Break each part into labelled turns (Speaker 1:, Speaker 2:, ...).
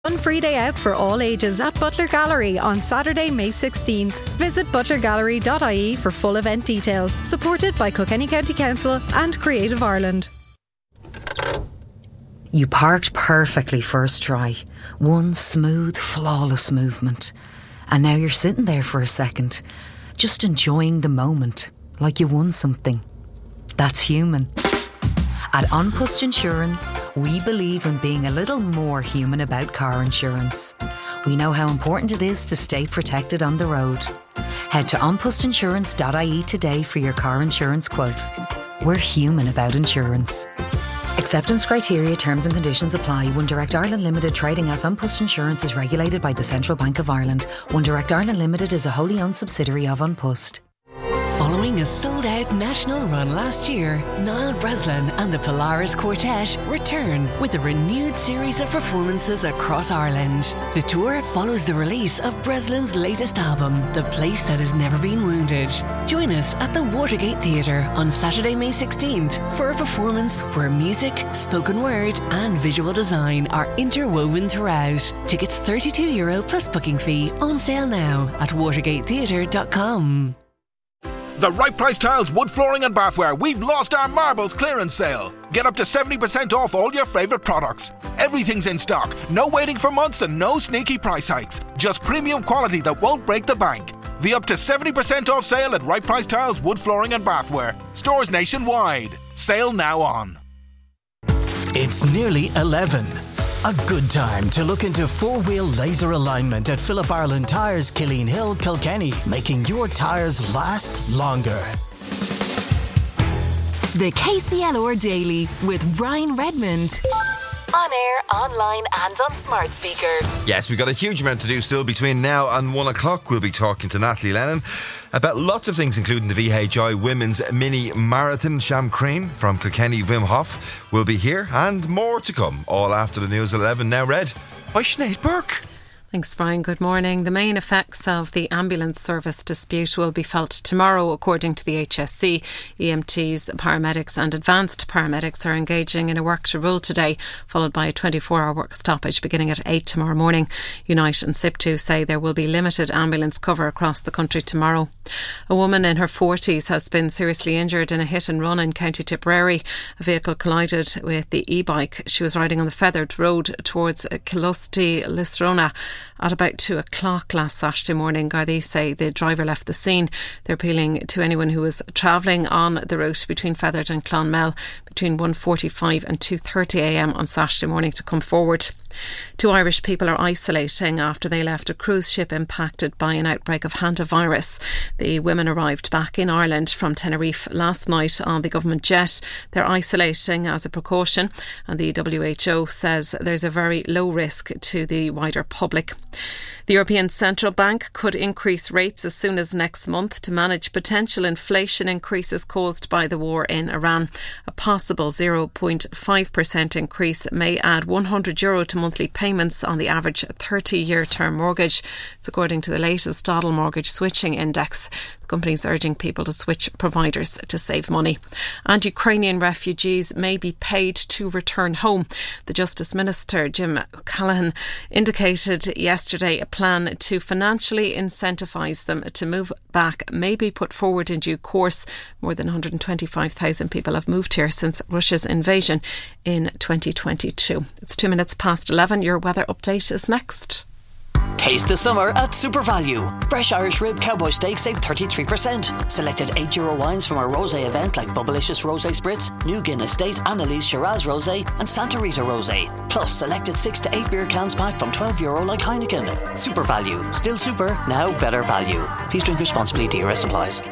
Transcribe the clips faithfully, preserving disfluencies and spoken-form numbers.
Speaker 1: One free day out for all ages at Butler Gallery on Saturday, May sixteenth. Visit butler gallery dot I E for full event details. Supported by Kilkenny County Council and Creative Ireland.
Speaker 2: You parked perfectly first try. One smooth, flawless movement. And now you're sitting there for a second, just enjoying the moment, like you won something. That's human. At An Post Insurance, we believe in being a little more human about car insurance. We know how important it is to stay protected on the road. Head to an post insurance dot I E today for your car insurance quote. We're human about insurance. Acceptance criteria, terms and conditions apply. One Direct Ireland Limited, trading as An Post Insurance, is regulated by the Central Bank of Ireland. One Direct Ireland Limited is a wholly owned subsidiary of An Post.
Speaker 3: Following a sold-out national run last year, Niall Breslin and the Polaris Quartet return with a renewed series of performances across Ireland. The tour follows the release of Breslin's latest album, The Place That Has Never Been Wounded. Join us at the Watergate Theatre on Saturday, May sixteenth for a performance where music, spoken word and visual design are interwoven throughout. Tickets thirty-two euro plus booking fee, on sale now at watergate theatre dot com.
Speaker 4: The Right Price Tiles wood flooring and bathware. We've lost our marbles clearance sale. Get up to seventy percent off all your favourite products. Everything's in stock. No waiting for months and no sneaky price hikes. Just premium quality that won't break the bank. The up to seventy percent off sale at Right Price Tiles wood flooring and bathware. Stores nationwide. Sale now on.
Speaker 5: It's nearly eleven. A good time to look into four-wheel laser alignment at Philip Ireland Tyres, Killeen Hill, Kilkenny, making your tyres last longer.
Speaker 6: The K C L R Daily with Brian Redmond. On air, online and on smart speaker.
Speaker 7: Yes, we've got a huge amount to do still between now and one o'clock. We'll be talking to Natalie Lennon about lots of things, including the V H I Women's Mini Marathon. Sham Crean from Kilkenny Wim Hof will be here, and more to come, all after the news at eleven. Now read by Sinead Burke.
Speaker 8: Thanks, Brian. Good morning. The main effects of the ambulance service dispute will be felt tomorrow, according to the H S C. E M Ts, paramedics and advanced paramedics are engaging in a work to rule today, followed by a twenty-four hour work stoppage beginning at eight tomorrow morning. Unite and SIPTU say there will be limited ambulance cover across the country tomorrow. A woman in her forties has been seriously injured in a hit and run in County Tipperary. A vehicle collided with the e-bike. She was riding on the Feathered Road towards Killusty Lisrona at about two o'clock last Saturday morning. Gardaí say the driver left the scene. They're appealing to anyone who was travelling on the route between Feathered and Clonmel between one forty-five and two thirty a m on Saturday morning to come forward. Two Irish people are isolating after they left a cruise ship impacted by an outbreak of hantavirus. The women arrived back in Ireland from Tenerife last night on the government jet. They're isolating as a precaution, and the W H O says there's a very low risk to the wider public. The European Central Bank could increase rates as soon as next month to manage potential inflation increases caused by the war in Iran. A possible zero point five percent increase may add one hundred euro to monthly payments on the average thirty year term mortgage. It's according to the latest Dodl Mortgage Switching Index. The company is urging people to switch providers to save money. And Ukrainian refugees may be paid to return home. The Justice Minister, Jim Callaghan, indicated yesterday a plan to financially incentivise them to move back may be put forward in due course. More than one hundred twenty-five thousand people have moved here since Russia's invasion in twenty twenty-two. It's two minutes past eleven. Your weather update is next.
Speaker 9: Taste the summer at Super Value. Fresh Irish Rib Cowboy Steak save thirty-three percent. Selected eight euro wines from our rosé event like Bubblicious Rosé Spritz, New Guinness State, Annalise Shiraz Rosé and Santa Rita Rosé. Plus selected six to eight beer cans pack from twelve euro like Heineken. Super Value. Still super, now better value. Please drink responsibly. D R S applies.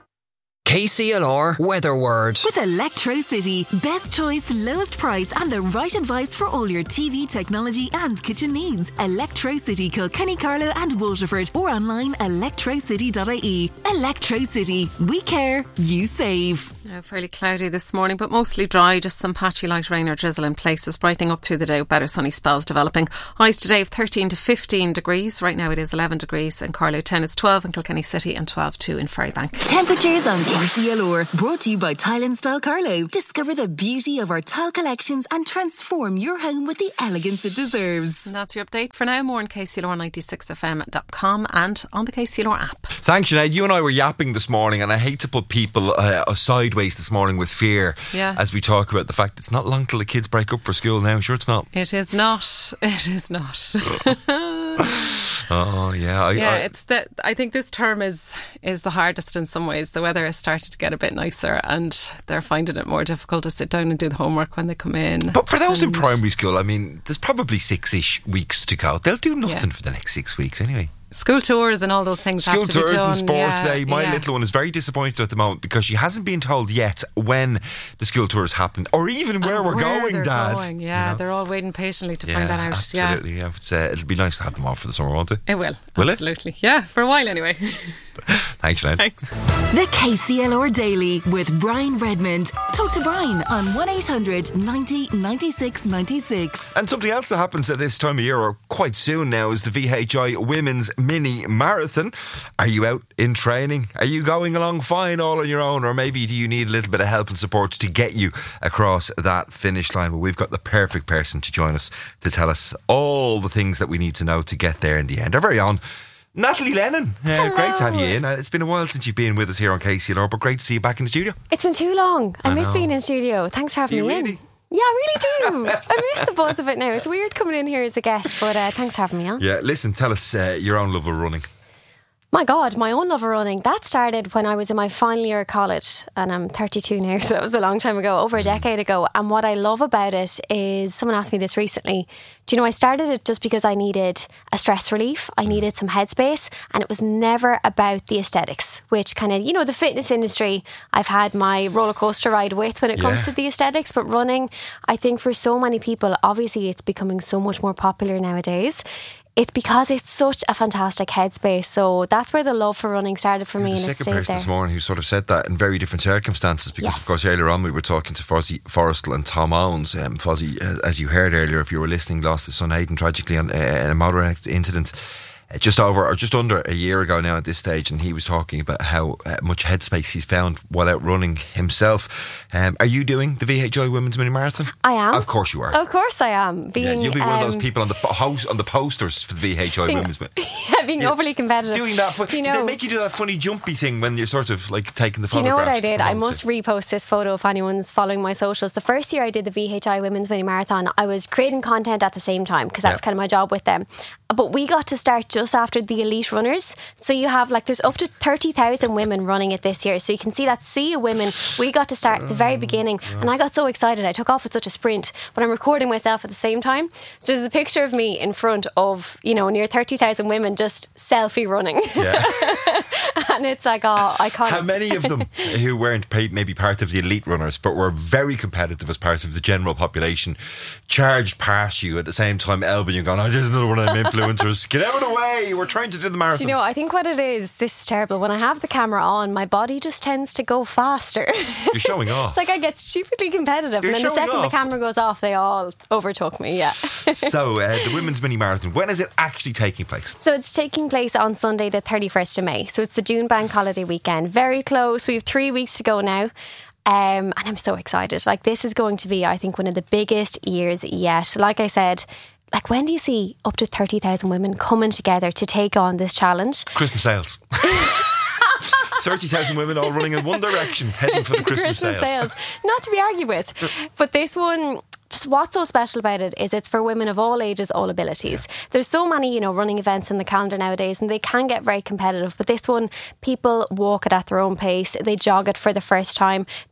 Speaker 10: K C L R Weather Word.
Speaker 6: With Electrocity. Best choice, lowest price and the right advice for all your T V, technology and kitchen needs. Electrocity, Kilkenny, Carlow and Waterford, or online electrocity dot I E. Electrocity. We care, you save.
Speaker 8: Uh, fairly cloudy this morning, but mostly dry. Just some patchy light rain or drizzle in places. Brightening up through the day with better sunny spells developing. Highs today of thirteen to fifteen degrees. Right now it is eleven degrees in Carlow Town. It's twelve in Kilkenny City and twelve two in Ferrybank.
Speaker 6: Temperatures on K C L R. Brought to you by Tile and Style Carlow. Discover the beauty of our tile collections and transform your home with the elegance it deserves.
Speaker 8: And that's your update for now. More on K C L R ninety-six F M dot com and on the K C L R app.
Speaker 7: Thanks, Sinead. You and I were yapping this morning, and I hate to put people uh, sideways this morning with fear
Speaker 8: yeah.
Speaker 7: as we talk about the fact it's not long till the kids break up for school now. Sure, it's not.
Speaker 8: It is not. It is not.
Speaker 7: Oh yeah, I,
Speaker 8: yeah.
Speaker 7: I,
Speaker 8: it's that. I think this term is is the hardest in some ways. The weather has started to get a bit nicer, and they're finding it more difficult to sit down and do the homework when they come in.
Speaker 7: But for those in
Speaker 8: and
Speaker 7: primary school, I mean, there's probably six-ish weeks to go. They'll do nothing
Speaker 8: yeah.
Speaker 7: for the next six weeks anyway.
Speaker 8: School tours and all those things
Speaker 7: School
Speaker 8: have to
Speaker 7: tours
Speaker 8: be done.
Speaker 7: and sports
Speaker 8: yeah,
Speaker 7: day. My
Speaker 8: yeah.
Speaker 7: little one is very disappointed at the moment because she hasn't been told yet when the school tours happen or even where
Speaker 8: and
Speaker 7: we're
Speaker 8: where
Speaker 7: going,
Speaker 8: they're
Speaker 7: Dad.
Speaker 8: Going. Yeah, you know? They're all waiting patiently to
Speaker 7: yeah,
Speaker 8: find that out.
Speaker 7: Absolutely, yeah. yeah. It's, uh, it'll be nice to have them off for the summer, won't it?
Speaker 8: It will.
Speaker 7: Will
Speaker 8: absolutely. It? Yeah, for a while anyway.
Speaker 7: Thanks, Sinead.
Speaker 8: Thanks.
Speaker 6: The K C L R Daily with Brian Redmond. Talk to Brian on one eight hundred ninety ninety-six ninety-six.
Speaker 7: And something else that happens at this time of year, or quite soon now, is the V H I Women's Mini Marathon. Are you out in training? Are you going along fine all on your own? Or maybe do you need a little bit of help and support to get you across that finish line? Well, we've got the perfect person to join us to tell us all the things that we need to know to get there in the end. Our very own Natalie Lennon. Uh, great to have you in. Uh, it's been a while since you've been with us here on K C L R, but great to see you back in the studio.
Speaker 11: It's been too long. I,
Speaker 7: I
Speaker 11: miss
Speaker 7: know.
Speaker 11: being in studio. Thanks for having
Speaker 7: You
Speaker 11: me
Speaker 7: really?
Speaker 11: in. Yeah, I really do. I miss the buzz of it now. It's weird coming in here as a guest, but uh, thanks for having me on.
Speaker 7: Yeah, listen, tell us uh, your own love of running.
Speaker 11: My God, my own love of running. That started when I was in my final year of college, and I'm thirty-two now, so that was a long time ago, over a decade ago. And what I love about it is, someone asked me this recently, do you know, I started it just because I needed a stress relief, I needed some headspace, and it was never about the aesthetics, which kind of, you know, the fitness industry, I've had my roller coaster ride with when it comes
Speaker 7: Yeah.
Speaker 11: to the aesthetics, but running, I think for so many people, obviously it's becoming so much more popular nowadays. It's because it's such a fantastic headspace. So that's where the love for running started for
Speaker 7: You're
Speaker 11: me.
Speaker 7: the
Speaker 11: and it
Speaker 7: second
Speaker 11: stayed
Speaker 7: person
Speaker 11: there.
Speaker 7: this morning who sort of said that in very different circumstances, because
Speaker 11: Yes.
Speaker 7: of course earlier on we were talking to Fozzie Forrestal and Tom Owens. um, Fozzie, uh, as you heard earlier, if you were listening, lost his son Aidan tragically on, uh, in a motor incident uh, just over or just under a year ago now at this stage, and he was talking about how uh, much headspace he's found while out running himself. Um, are you doing the V H I Women's Mini Marathon?
Speaker 11: I am.
Speaker 7: Of course you are.
Speaker 11: Of course I am. Being,
Speaker 7: yeah, you'll be one of those
Speaker 11: um,
Speaker 7: people on the po- house on the posters for the V H I
Speaker 11: being,
Speaker 7: Women's Mini.
Speaker 11: yeah, being
Speaker 7: Yeah.
Speaker 11: overly competitive.
Speaker 7: Doing that, fun-
Speaker 11: Do you
Speaker 7: they
Speaker 11: know,
Speaker 7: make you do that funny jumpy thing when you're sort of like taking the
Speaker 11: Do you know what I
Speaker 7: photographs to
Speaker 11: did? I
Speaker 7: promote
Speaker 11: must
Speaker 7: it.
Speaker 11: repost this photo if anyone's following my socials. The first year I did the V H I Women's Mini Marathon, I was creating content at the same time because that
Speaker 7: Yeah.
Speaker 11: was kind of my job with them. But we got to start just after the elite runners. So you have like, there's up to thirty thousand women running it this year. So you can see that sea of women. We got to start at the very beginning. And I got so excited. I took off with such a sprint. But I'm recording myself at the same time. So there's a picture of me in front of, you know, near thirty thousand women just selfie running.
Speaker 7: Yeah.
Speaker 11: And it's like, oh, iconic.
Speaker 7: How many of them who weren't paid, maybe part of the elite runners, but were very competitive as part of the general population, charged past you at the same time, elbowing you, going, "Oh, there's another one of them influencers. Get out of the way. We're trying to do the marathon."
Speaker 11: Do you know, I think what it is, this is terrible. When I have the camera on, my body just tends to go faster.
Speaker 7: You're showing off.
Speaker 11: It's like I get stupidly competitive.
Speaker 7: You're
Speaker 11: and then the
Speaker 7: showing
Speaker 11: second
Speaker 7: off.
Speaker 11: the camera goes off, they all overtook me, yeah.
Speaker 7: So, uh, the Women's Mini Marathon, when is it actually taking place?
Speaker 11: So it's taking place on Sunday the thirty-first of May. So it's the June Bank Holiday weekend. Very close. We have three weeks to go now. Um, and I'm so excited. Like, this is going to be, I think, one of the biggest years yet. Like I said, like, when do you see up to thirty thousand women coming together to take on this challenge?
Speaker 7: Christmas sales. thirty thousand women all running in one direction, heading for the Christmas,
Speaker 11: Christmas sales. Not to be argued with. But this one, just what's so special about it is it's for women of all ages, all abilities. Yeah. There's so many, you know, running events in the calendar nowadays, and they can get very competitive. But this one, people walk it at their own pace. They jog it for the first time. They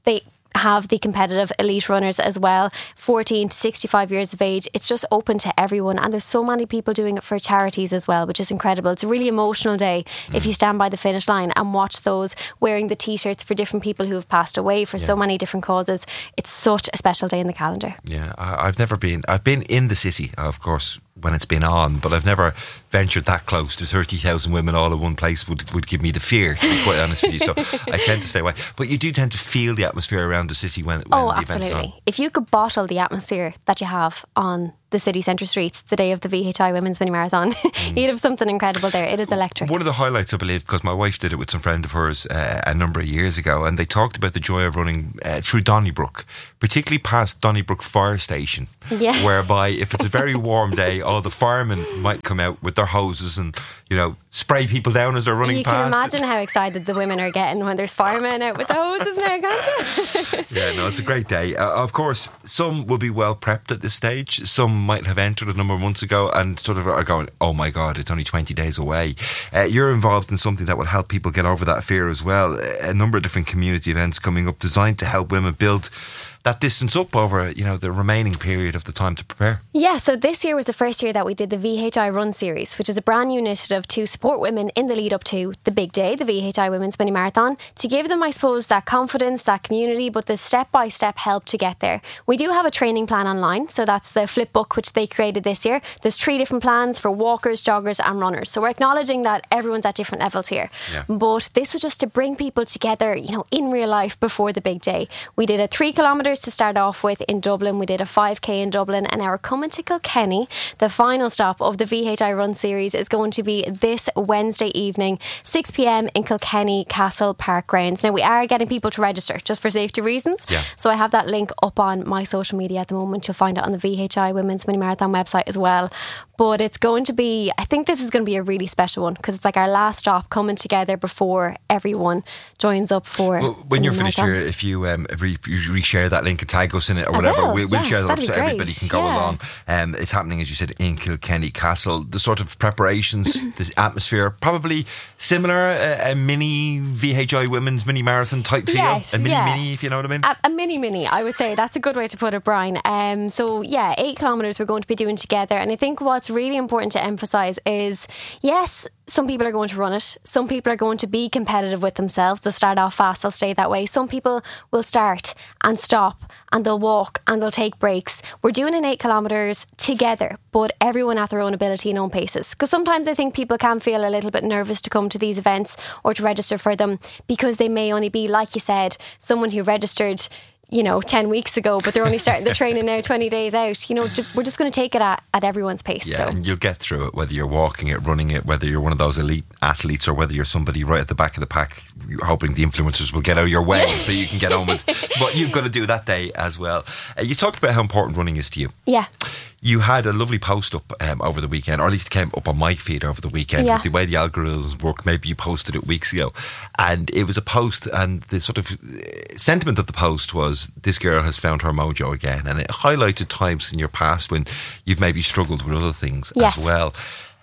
Speaker 11: have the competitive elite runners as well, fourteen to sixty-five years of age. It's just open to everyone, and there's so many people doing it for charities as well, which is incredible. It's a really emotional day mm. if you stand by the finish line and watch those wearing the t-shirts for different people who have passed away for yeah. so many different causes. It's such a special day in the calendar.
Speaker 7: Yeah, I, I've never been I've been in the city, of course, when it's been on, but I've never ventured that close to thirty thousand women all in one place. Would would give me the fear, to be quite honest with you, so I tend to stay away. But you do tend to feel the atmosphere around the city when, when
Speaker 11: oh,
Speaker 7: the
Speaker 11: absolutely.
Speaker 7: event's on.
Speaker 11: If you could bottle the atmosphere that you have on the city centre streets the day of the V H I Women's Mini Marathon, mm. you'd have something incredible there. It is electric.
Speaker 7: One of the highlights, I believe, because my wife did it with some friend of hers uh, a number of years ago, and they talked about the joy of running uh, through Donnybrook, particularly past Donnybrook Fire Station,
Speaker 11: yeah.
Speaker 7: whereby if it's a very warm day, all the firemen might come out with their hoses and, you know, spray people down as they're running
Speaker 11: you
Speaker 7: past.
Speaker 11: You can imagine how excited the women are getting when there's firemen out with the hoses now, can't you?
Speaker 7: Yeah, no, it's a great day. Uh, of course, some will be well prepped at this stage. Some might have entered a number of months ago and sort of are going, oh my God, it's only twenty days away. Uh, you're involved in something that will help people get over that fear as well. A number of different community events coming up designed to help women build that distance up over, you know, the remaining period of the time to prepare.
Speaker 11: Yeah, so this year was the first year that we did the V H I Run Series, which is a brand new initiative to support women in the lead up to the big day, the V H I Women's Mini Marathon, to give them, I suppose, that confidence, that community, but the step-by-step help to get there. We do have a training plan online, so that's the flip book which they created this year. There's three different plans for walkers, joggers and runners. So we're acknowledging that everyone's at different levels here.
Speaker 7: Yeah.
Speaker 11: But this was just to bring people together, you know, in real life before the big day. We did a three kilometres to start off with in Dublin. We did a five K in Dublin, and now we're coming to Kilkenny. The final stop of the V H I Run Series is going to be this Wednesday evening, six p.m. in Kilkenny Castle Park Grounds. Now we are getting people to register just for safety reasons.
Speaker 7: Yeah.
Speaker 11: So I have that link up on my social media at the moment. You'll find it on the V H I Women's Mini Marathon website as well. But it's going to be, I think this is going to be a really special one because it's like our last stop coming together before everyone joins up for.
Speaker 7: Well, when you're finished
Speaker 11: marathon.
Speaker 7: here, if you um, re- you reshare that link and tag us in it or
Speaker 11: I
Speaker 7: whatever,
Speaker 11: will,
Speaker 7: we'll, we'll
Speaker 11: yes,
Speaker 7: share that up
Speaker 11: that'd
Speaker 7: so
Speaker 11: be
Speaker 7: everybody
Speaker 11: great,
Speaker 7: can go
Speaker 11: yeah.
Speaker 7: along. Um, it's happening, as you said, in Kilkenny Castle. The sort of preparations, the atmosphere, probably similar, a, a mini V H I Women's Mini Marathon type feel.
Speaker 11: Yes,
Speaker 7: a mini
Speaker 11: yeah.
Speaker 7: mini, if you know what I mean.
Speaker 11: A, a mini mini, I would say. That's a good way to put it, Brian. Um, so yeah, eight kilometres we're going to be doing together. And I think what's really important to emphasise is, yes, some people are going to run it. Some people are going to be competitive with themselves. They'll start off fast, they'll stay that way. Some people will start and stop and they'll walk and they'll take breaks. We're doing an eight kilometres together, but everyone at their own ability and own paces. Because sometimes I think people can feel a little bit nervous to come to these events or to register for them because they may only be, like you said, someone who registered, you know, ten weeks ago, but they're only starting the training now twenty days out. You know, we're just going to take it at, at everyone's pace.
Speaker 7: Yeah,
Speaker 11: so.
Speaker 7: And you'll get through it, whether you're walking it, running it, whether you're one of those elite athletes or whether you're somebody right at the back of the pack, hoping the influencers will get out of your way so you can get on with what you've got to do that day as well. Uh, you talked about how important running is to you.
Speaker 11: Yeah.
Speaker 7: You had a lovely post up um, over the weekend, or at least it came up on my feed over the weekend.
Speaker 11: Yeah.
Speaker 7: With the way the algorithms work, maybe you posted it weeks ago. And it was a post, and the sort of sentiment of the post was, this girl has found her mojo again. And it highlighted times in your past when you've maybe struggled with other things
Speaker 11: yes.
Speaker 7: as well.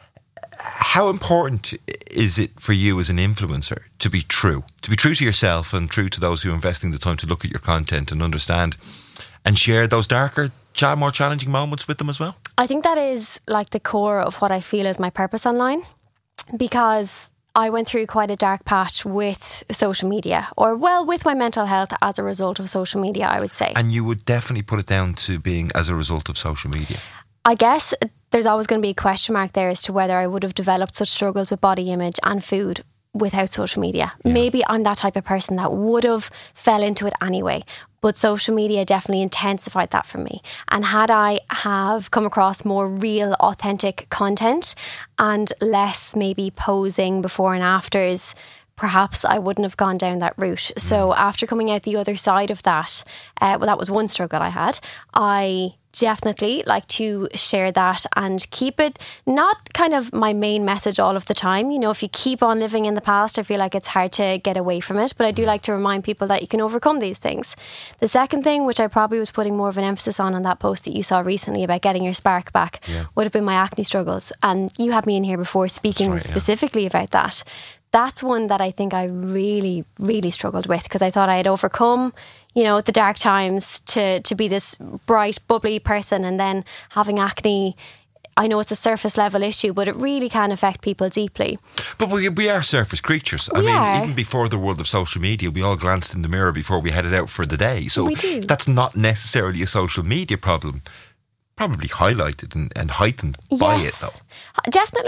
Speaker 7: How important is it for you as an influencer to be true? To be true to yourself and true to those who are investing the time to look at your content and understand and share those darker, more challenging moments with them as well?
Speaker 11: I think that is like the core of what I feel is my purpose online, because I went through quite a dark patch with social media, or well, with my mental health as a result of social media, I would say.
Speaker 7: And you would definitely put it down to being as a result of social media.
Speaker 11: I guess there's always going to be a question mark there as to whether I would have developed such struggles with body image and food without social media. Yeah. Maybe I'm that type of person that would have fell into it anyway, but social media definitely intensified that for me. And had I have come across more real, authentic content and less maybe posing before and afters, perhaps I wouldn't have gone down that route. So after coming out the other side of that, uh, well, that was one struggle I had. I definitely like to share that and keep it not kind of my main message all of the time. You know, if you keep on living in the past, I feel like it's hard to get away from it. But I do like to remind people that you can overcome these things. The second thing, which I probably was putting more of an emphasis on in that post that you saw recently about getting your spark back, yeah. would have been my acne struggles. And you had me in here before speaking right, specifically yeah. about that. that's one that I think I really, really struggled with, because I thought I had overcome, you know, the dark times to, to be this bright, bubbly person, and then having acne. I know it's a surface level issue, but it really can affect people deeply.
Speaker 7: But we, we are surface creatures. I
Speaker 11: We
Speaker 7: mean,
Speaker 11: are.
Speaker 7: even before the world of social media, we all glanced in the mirror before we headed out for the day. So
Speaker 11: We do.
Speaker 7: that's not necessarily a social media problem. Probably highlighted and, and heightened by it,
Speaker 11: Yes.
Speaker 7: though.
Speaker 11: Definitely.